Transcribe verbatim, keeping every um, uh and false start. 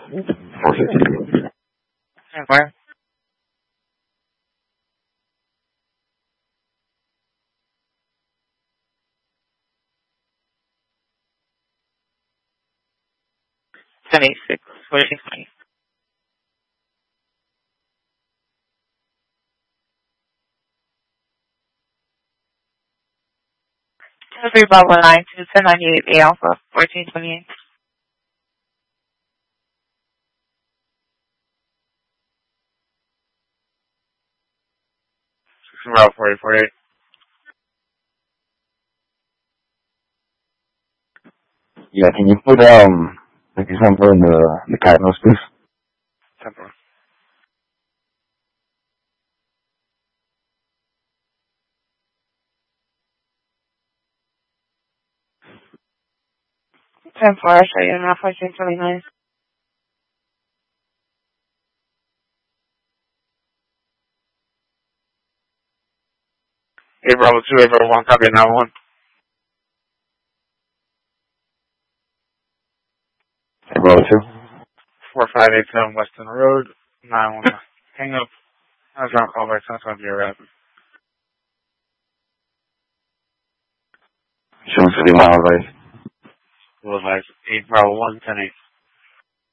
four fifty. Where? ten eighty-six, forty-six twenty. Three Bravo nine two ten ninety eight A Alpha fourteen twenty eight. Route forty forty eight. Yeah, can you put um like example in the the Cardinals, please? Temple. Ten four, I'll show you now fourteen twenty nine. Eight Bravo two, eight Bravo one, copy nine one. Bravo two. Four five eight seven Weston Road, nine one. Hang up. I was on call by ten twenty your rep. Sean City Mile Advice. Will advise eight Bravo one ten eight.